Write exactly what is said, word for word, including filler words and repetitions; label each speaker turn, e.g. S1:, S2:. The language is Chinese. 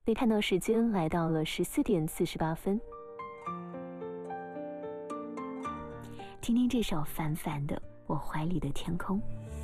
S1: 可以看到时间来到了十四点四十八分。听听这首凡凡的《我怀里的天空》。